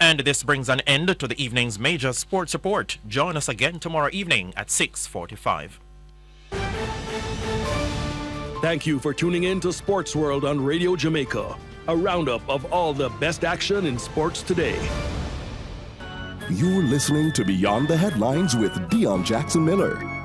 And this brings an end to the evening's major sports report. Join us again tomorrow evening at 6:45. Thank you for tuning in to Sports World on Radio Jamaica, a roundup of all the best action in sports today. You're listening to Beyond the Headlines with Dion Jackson Miller.